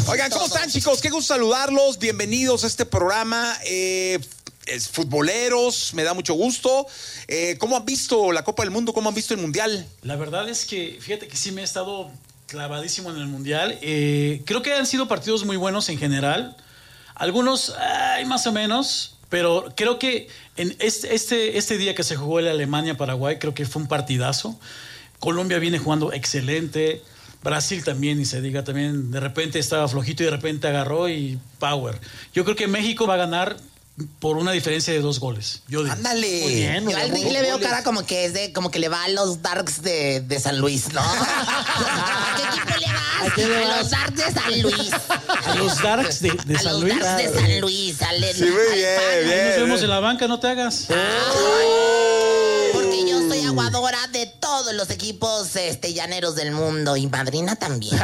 Oigan, ¿cómo están, chicos? Qué gusto saludarlos. Bienvenidos a este programa. Futboleros, me da mucho gusto. ¿Cómo han visto la Copa del Mundo? ¿Cómo han visto el Mundial? La verdad es que, fíjate que sí me he estado clavadísimo en el Mundial. Creo que han sido partidos muy buenos en general. Algunos, más o menos. Pero creo que en este día que se jugó el Alemania-Paraguay, creo que fue un partidazo. Colombia viene jugando excelente. Brasil también, y se diga también, de repente estaba flojito y de repente agarró y power. Yo creo que México va a ganar por una diferencia de 2 goles. Yo digo. Ándale. Muy bien, yo al Rick le veo cara como que es como que le va a los Darks de San Luis, ¿no? ¿A qué equipo le vas? A los Darks de San Luis. A los Darks de San Luis. A los Darks de San Luis. Sí, muy bien, bien. Ahí nos vemos en la banca, no te hagas. Porque yo soy aguadora de todos los equipos llaneros del mundo y madrina también.